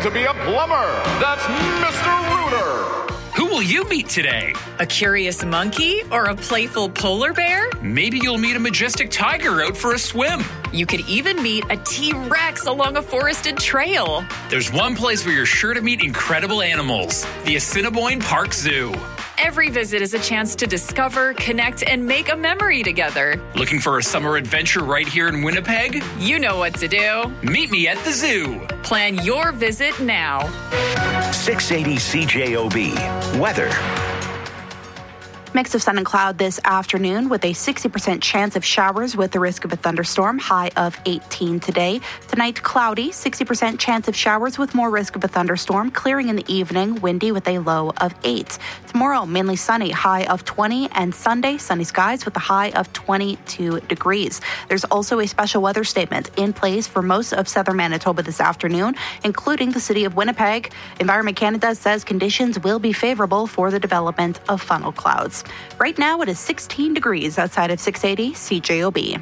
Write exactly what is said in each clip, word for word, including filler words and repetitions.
to be a plumber. That's Mister Rooter. Who will you meet today? A curious monkey or a playful polar bear? Maybe you'll meet a majestic tiger out for a swim. You could even meet a T-Rex along a forested trail. There's one place where you're sure to meet incredible animals, the Assiniboine Park Zoo. Every visit is a chance to discover, connect, and make a memory together. Looking for a summer adventure right here in Winnipeg? You know what to do. Meet me at the zoo. Plan your visit now. six eighty C J O B. Weather. Mix of sun and cloud this afternoon with a sixty percent chance of showers with the risk of a thunderstorm, high of eighteen today. Tonight, cloudy, sixty percent chance of showers with more risk of a thunderstorm, clearing in the evening, windy with a low of eight. Tomorrow, mainly sunny, high of twenty, and Sunday, sunny skies with a high of twenty-two degrees. There's also a special weather statement in place for most of southern Manitoba this afternoon, including the city of Winnipeg. Environment Canada says conditions will be favorable for the development of funnel clouds. Right now, it is sixteen degrees outside of six eighty C J O B.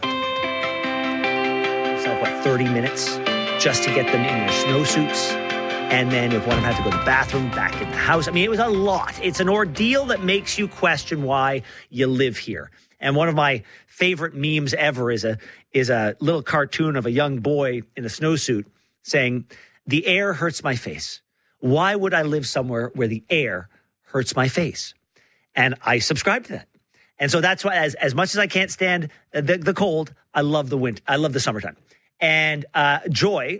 Yourself, what, thirty minutes just to get them in their snowsuits. And then if one of them had to go to the bathroom, back in the house. I mean, it was a lot. It's an ordeal that makes you question why you live here. And one of my favorite memes ever is a is a little cartoon of a young boy in a snowsuit saying, "The air hurts my face. Why would I live somewhere where the air hurts my face?" And I subscribe to that. And so that's why, as, as much as I can't stand the, the cold, I love the winter. I love the summertime. And uh, Joy,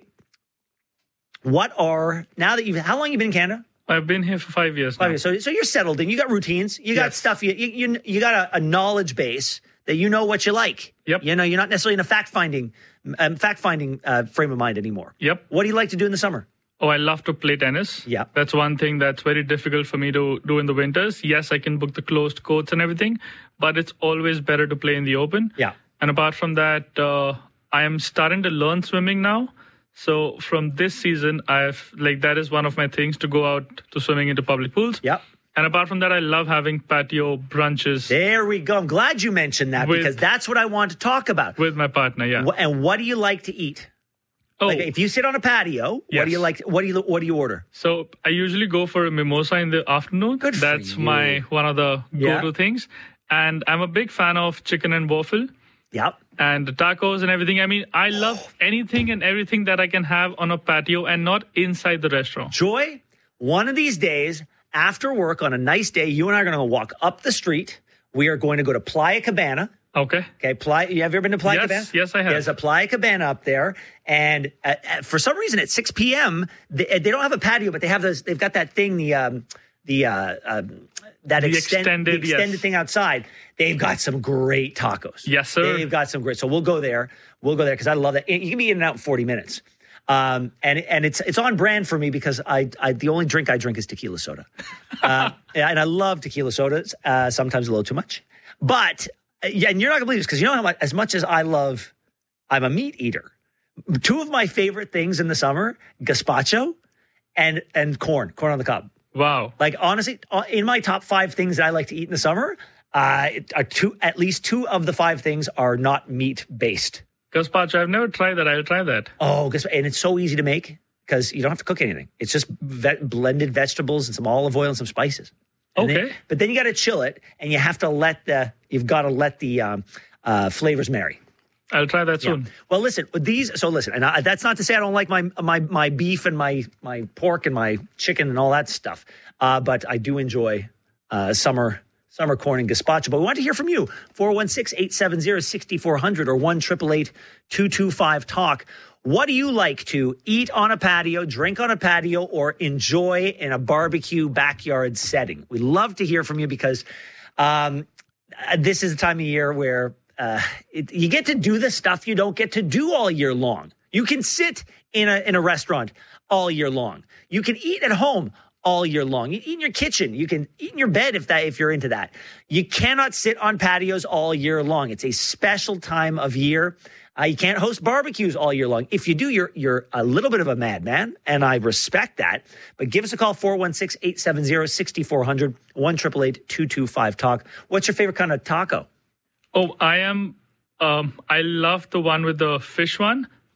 what are, now that you've, how long have you been in Canada? I've been here for five years Five now. years. So, so you're settled in. You got routines. You got Yes. stuff. You, you, you got a, a knowledge base that you know what you like. Yep. You know, you're not necessarily in a fact-finding um, fact-finding uh, frame of mind anymore. Yep. What do you like to do in the summer? Oh, I love to play tennis. Yeah. That's one thing that's very difficult for me to do in the winters. Yes, I can book the closed courts and everything, but it's always better to play in the open. Yeah. And apart from that, uh, I am starting to learn swimming now. So from this season, I've, like, that is one of my things, to go out to swimming into public pools. Yep. And apart from that, I love having patio brunches. There we go. I'm glad you mentioned that With- because that's what I want to talk about. With my partner, yeah. Wh- And what do you like to eat? Oh, Like if you sit on a patio, what Yes. do you like? What do you what do you order? so I usually go for a mimosa in the afternoon. Good for That's you. my one of the Yeah. go-to things. And I'm a big fan of chicken and waffle Yep. and the tacos and everything. I mean, I love anything and everything that I can have on a patio and not inside the restaurant. Joy, one of these days after work on a nice day, you and I are going to walk up the street. We are going to go to Playa Cabana. Okay. Okay, Playa. You have you ever been to Playa Yes, Cabana? yes, I have. There's a Playa Cabana up there, and uh, uh, for some reason at six p.m. they, they don't have a patio, but they have those. They've got that thing, the um, the uh, um, that The extend, extended, the extended yes. thing outside. They've got some great tacos. Yes, sir. They've got some great. So we'll go there. We'll go there because I love that. You can be in and out in forty minutes. Um, and and it's it's on brand for me because I, I the only drink I drink is tequila soda, uh, and I love tequila sodas. Uh, sometimes a little too much, but uh, yeah. And you're not gonna believe this because you know how much, as much as I love, I'm a meat eater. Two of my favorite things in the summer: gazpacho and and corn, corn on the cob. Wow. Like honestly, uh, in my top five things that I like to eat in the summer, uh, it- are two at least two of the five things are not meat based. Gazpacho, I've never tried that. I'll try that. Oh, guess- and it's so easy to make because you don't have to cook anything. It's just ve- blended vegetables and some olive oil and some spices. And then- Okay. but then you got to chill it, and you have to let the you've got to let the um, uh, flavors marry. I'll try that soon. Well, listen, these. So listen, and I, that's not to say I don't like my my my beef and my my pork and my chicken and all that stuff. Uh, but I do enjoy uh, summer. Summer corn and gazpacho. But we want to hear from you. four one six, eight seven zero, six four zero zero or one eight eight eight, two two five, talk. What do you like to eat on a patio, drink on a patio, or enjoy in a barbecue backyard setting? We'd love to hear from you because um, this is the time of year where uh, it, you get to do the stuff you don't get to do all year long. You can sit in a in a restaurant all year long. You can eat at home all year long. You eat in your kitchen. You can eat in your bed if that if you're into that. You cannot sit on patios all year long. It's a special time of year. Uh, you can't host barbecues all year long. If you do, you're you're a little bit of a madman, and I respect that. But give us a call, four one six, eight seven zero, six four zero zero, one eight eight eight, two two five, talk. What's your favorite kind of taco? Oh, I am, um, I love the one with the fish one.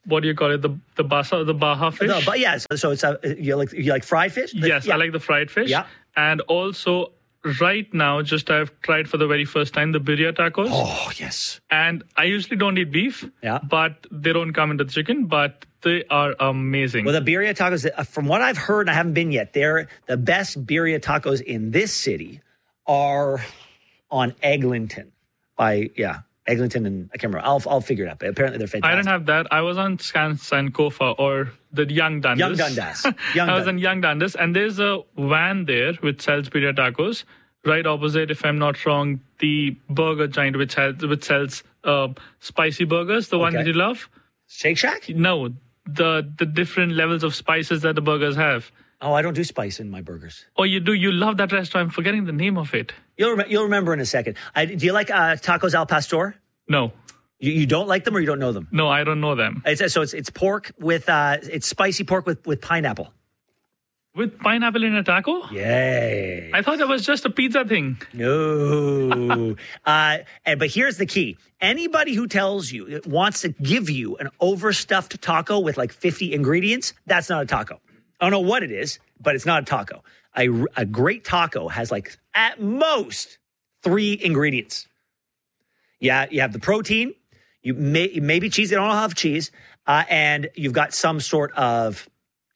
what do you call it? The the basa, the baja fish. No, but yeah, so, so it's a, you like you like fried fish? The- Yes, yeah. I like the fried fish. Yeah. And also, right now, just I've tried for the very first time the birria tacos. Oh, yes. And I usually don't eat beef. Yeah. But they don't come into the chicken, but they are amazing. Well, the birria tacos, uh, from what I've heard, and I haven't been yet, they're the best birria tacos in this city are on Eglinton by, yeah, Eglinton and I can't remember. I'll, I'll figure it out. But apparently they're fantastic. I don't have that. I was on Scan Sankofa or the Young Dundas. Young Dundas. Young I was Dundas. on Young Dundas, and there's a van there which sells birria tacos. Right opposite, if I'm not wrong, the burger giant which has which sells uh, spicy burgers, the one Okay. that you love. Shake Shack? No, the the different levels of spices that the burgers have. Oh, I don't do spice in my burgers. Oh, you do? You love that restaurant. I'm forgetting the name of it. You'll, rem- you'll remember in a second. I, do you like uh, tacos al pastor? No, You, you don't like them or you don't know them? no, I don't know them. It's, so it's it's pork with, uh, it's spicy pork with, with pineapple. With pineapple in a taco? Yay. I thought that was just a pizza thing. No. uh, and, but here's the key. Anybody who tells you, wants to give you an overstuffed taco with like fifty ingredients, that's not a taco. I don't know what it is, but it's not a taco. A, a great taco has like at most three ingredients. Yeah, you have the protein, you may maybe cheese, they don't have cheese, uh, and you've got some sort of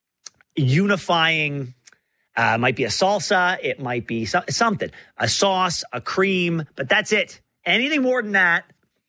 unifying, uh, might be a salsa, it might be so, something, a sauce, a cream, but that's it. Anything more than that,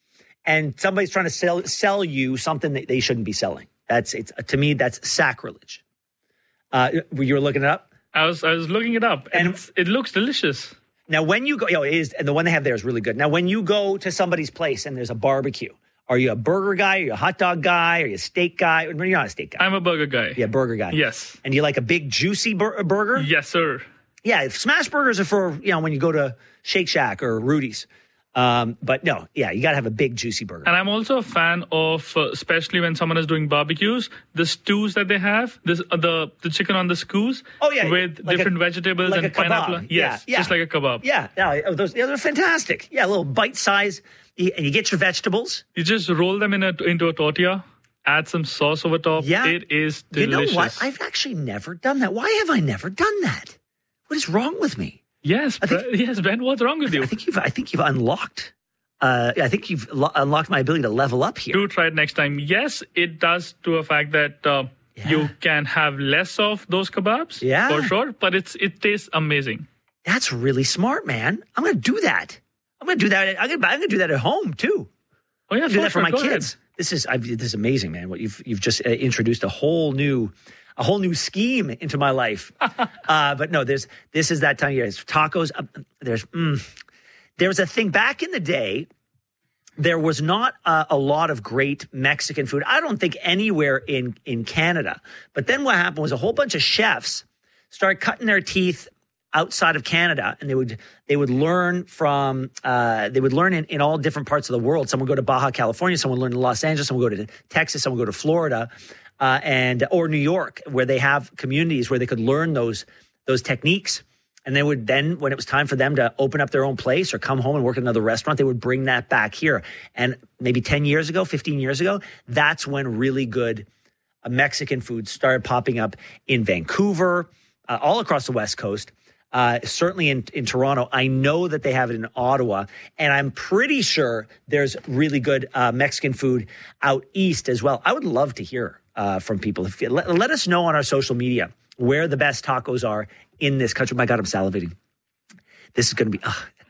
and somebody's trying to sell sell you something that they shouldn't be selling. That's it's to me that's sacrilege. Uh, you were looking it up. I was I was looking it up, and, And- it's, it looks delicious. Now, when you go, you know, it is, and the one they have there is really good. Now, when you go to somebody's place and there's a barbecue, are you a burger guy? Are you a hot dog guy? Are you a steak guy? You're not a steak guy. I'm a burger guy. Yeah, burger guy. Yes. And you like a big juicy bur- burger? Yes, sir. Yeah, smash burgers are for, you know, when you go to Shake Shack or Rudy's. Um, but no, yeah, you got to have a big juicy burger. And I'm also a fan of, uh, especially when someone is doing barbecues, the stews that they have, this uh, the the chicken on the skews. Oh, yeah, with like a- different vegetables like a and pineapple. kebab. Yes, Yeah, yeah. just like a kebab. Yeah, no, those, yeah, they're fantastic. Yeah, a little bite size. You, and you get your vegetables. You just roll them in a, into a tortilla, add some sauce over top. Yeah. It is You delicious. know what? I've actually never done that. Why have I never done that? What is wrong with me? yes, I think- Bre- yes, Ben, what's wrong with you? I think you've I think you've unlocked uh, I think you've lo- unlocked my ability to level up here. Do try it next time. Yes, it does to a fact that uh, Yeah. you can have less of those kebabs, Yeah. for sure, but it's it tastes amazing. That's really smart, man. I'm going to do that. I'm going to do that. I'm going to I'm going to do that at home too. Oh yeah, do that for sure, my go ahead. kids. This is I've, this is amazing, man. What you've you've just uh, introduced a whole new a whole new scheme into my life. uh, but no, there's this is that time of year. It's tacos. Uh, there's mm, there was a thing back in the day. There was not uh, a lot of great Mexican food. I don't think anywhere in in Canada. But then what happened was a whole bunch of chefs started cutting their teeth outside of Canada, and they would they would learn from uh, they would learn in, in all different parts of the world. Some would go to Baja California, some would learn in Los Angeles, some would go to Texas, some would go to Florida, uh, and or New York, where they have communities where they could learn those those techniques. And they would then, when it was time for them to open up their own place or come home and work at another restaurant, they would bring that back here. And maybe ten years ago, fifteen years ago, that's when really good uh, Mexican food started popping up in Vancouver, uh, all across the West Coast. Uh, certainly in, in Toronto. I know that they have it in Ottawa, and I'm pretty sure there's really good uh, Mexican food out east as well. I would love to hear uh, from people. If you, let, let us know on our social media where the best tacos are in this country. My God, I'm salivating. This is going to be. Uh,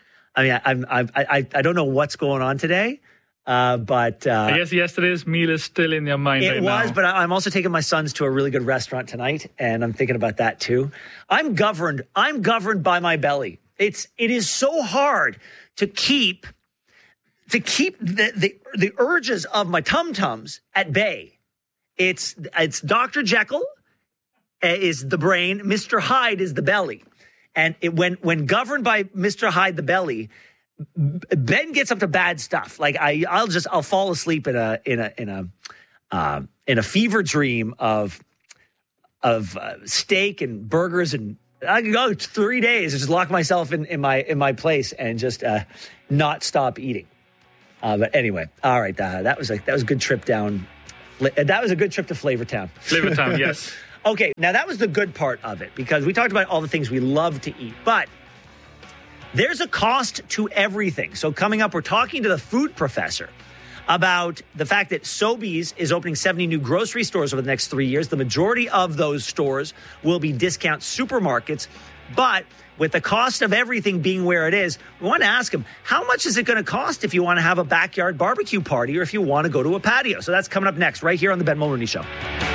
I mean, I, I'm, I, I, I don't know what's going on today, uh, but uh, I guess yesterday's meal is still in your mind it right was, now. but I- I'm also taking my sons to a really good restaurant tonight, and I'm thinking about that too. I'm governed. I'm governed by my belly. It's it is so hard to keep to keep the the, the urges of my tum tums at bay. It's it's Doctor Jekyll is the brain, Mister Hyde is the belly, and it, when when governed by Mister Hyde the belly, Ben gets up to bad stuff. Like I, I'll just, I'll fall asleep in a, in a, in a, uh, in a fever dream of, of uh, steak and burgers, and I can go three days and just lock myself in, in my, in my place and just uh, not stop eating. Uh, but anyway, all right, uh, that was a that was a good trip down That was a good trip to Flavortown. Flavortown, yes. Okay, now that was the good part of it because we talked about all the things we love to eat, but there's a cost to everything. So coming up, we're talking to the food professor about the fact that Sobeys is opening seventy new grocery stores over the next three years. The majority of those stores will be discount supermarkets, but with the cost of everything being where it is, we want to ask him, how much is it going to cost if you want to have a backyard barbecue party or if you want to go to a patio? So that's coming up next right here on the Ben Mulroney Show.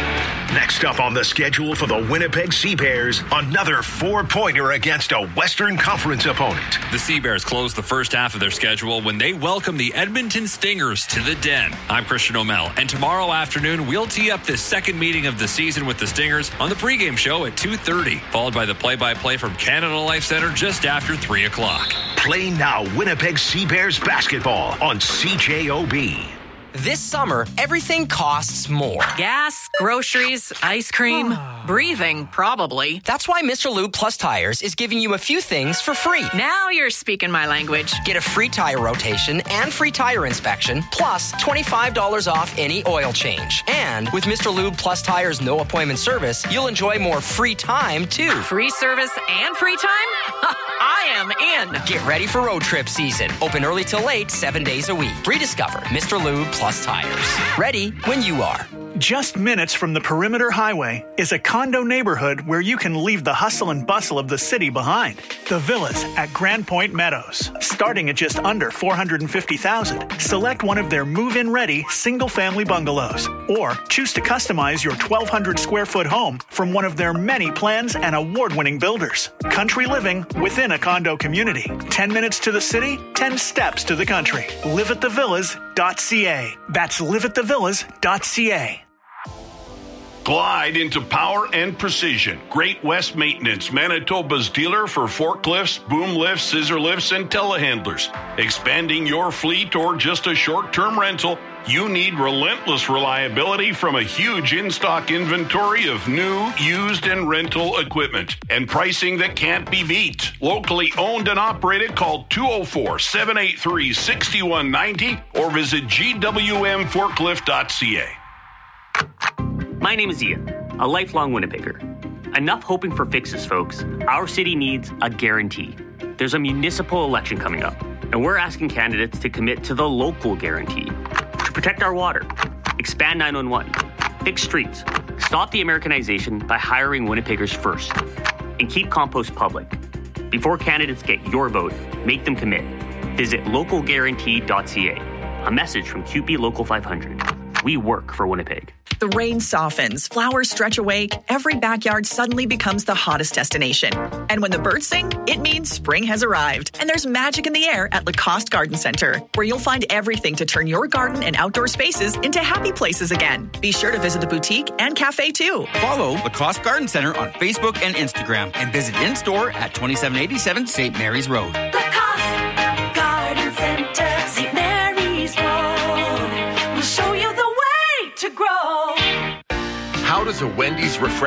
Next up on the schedule for the Winnipeg Sea Bears, another four-pointer against a Western Conference opponent. The Sea Bears close the first half of their schedule when they welcome the Edmonton Stingers to the Den. I'm Christian O'Mell, and tomorrow afternoon we'll tee up the second meeting of the season with the Stingers on the pregame show at two thirty, followed by the play-by-play from Canada Life Centre just after three o'clock. Play now Winnipeg Sea Bears basketball on C J O B. This summer, everything costs more. Gas, groceries, ice cream, breathing, probably. That's why Mister Lube Plus Tires is giving you a few things for free. Now you're speaking my language. Get a free tire rotation and free tire inspection, plus twenty-five dollars off any oil change. And with Mister Lube Plus Tires no appointment service, you'll enjoy more free time, too. Free service and free time? I am in. Get ready for road trip season. Open early till late, seven days a week. Rediscover Mister Lube Plus Tires. Ready when you are. Just minutes from the Perimeter Highway is a condo neighborhood where you can leave the hustle and bustle of the city behind. The Villas at Grand Point Meadows. Starting at just under four hundred fifty thousand dollars, select one of their move-in ready single-family bungalows. Or choose to customize your twelve hundred square foot home from one of their many plans and award-winning builders. Country living within a condo community. ten minutes to the city, ten steps to the country. live at the villas dot c a. That's live at the villas dot c a. Glide into power and precision. Great West Maintenance, Manitoba's dealer for forklifts, boom lifts, scissor lifts, and telehandlers. Expanding your fleet or just a short-term rental, you need relentless reliability from a huge in-stock inventory of new, used, and rental equipment. And pricing that can't be beat. Locally owned and operated, call two oh four, seven eight three, six one nine oh or visit g w m forklift dot c a. My name is Ian, a lifelong Winnipegger. Enough hoping for fixes, folks. Our city needs a guarantee. There's a municipal election coming up, and we're asking candidates to commit to the local guarantee. To protect our water, expand nine one one, fix streets, stop the Americanization by hiring Winnipeggers first, and keep compost public. Before candidates get your vote, make them commit. Visit local guarantee dot c a. A message from Q P Local five hundred. We work for Winnipeg. The rain softens, flowers stretch awake, every backyard suddenly becomes the hottest destination. And when the birds sing, it means spring has arrived. And there's magic in the air at Lacoste Garden Center, where you'll find everything to turn your garden and outdoor spaces into happy places again. Be sure to visit the boutique and cafe too. Follow Lacoste Garden Center on Facebook and Instagram and visit in-store at twenty-seven eighty-seven Saint Mary's Road. Lacoste Garden Center, Saint Mary's Road. We'll show you the way to grow. How does a Wendy's refresh